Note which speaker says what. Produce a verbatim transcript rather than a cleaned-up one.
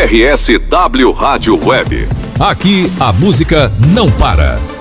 Speaker 1: R S W Rádio Web.
Speaker 2: Aqui a música não para.